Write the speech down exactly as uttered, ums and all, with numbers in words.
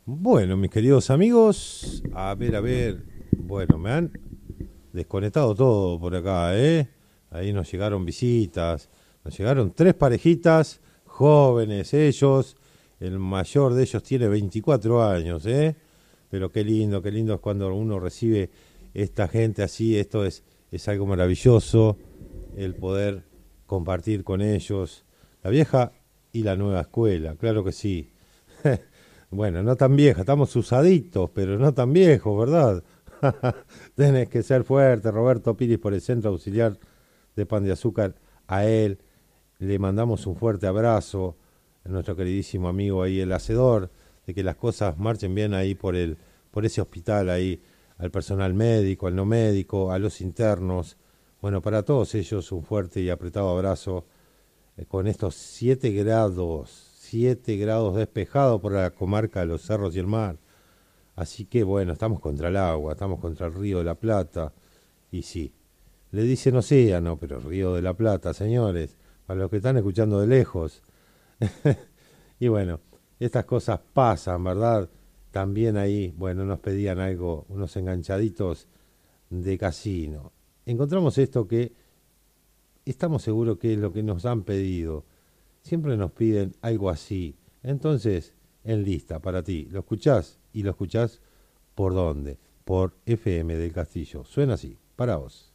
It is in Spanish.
Bueno, mis queridos amigos, a ver, a ver, bueno, me han desconectado todo por acá, ¿eh? Ahí nos llegaron visitas, nos llegaron tres parejitas, jóvenes ellos, el mayor de ellos tiene veinticuatro años, ¿eh? Pero qué lindo, qué lindo es cuando uno recibe esta gente así, esto es, es algo maravilloso, el poder compartir con ellos, la vieja y la nueva escuela, claro que sí. Bueno, no tan vieja, estamos usaditos, pero no tan viejos, ¿verdad? Tenés que ser fuerte, Roberto Piris por el Centro Auxiliar de Pan de Azúcar. A él le mandamos un fuerte abrazo, a nuestro queridísimo amigo ahí, el hacedor, de que las cosas marchen bien ahí por el, por ese hospital ahí, al personal médico, al no médico, a los internos. Bueno, para todos ellos un fuerte y apretado abrazo eh, con estos siete grados, siete grados despejado por la comarca de los cerros y el mar. Así que bueno, estamos contra el agua, estamos contra el río de la Plata. Y sí, le dicen océano, pero río de la Plata, señores, para los que están escuchando de lejos. Y bueno, estas cosas pasan, ¿verdad? También ahí, bueno, nos pedían algo, unos enganchaditos de casino. Encontramos esto que estamos seguros que es lo que nos han pedido. Siempre nos piden algo así. Entonces, en lista para ti. ¿Lo escuchás? ¿Y lo escuchás por dónde? Por F M del Castillo. Suena así, para vos.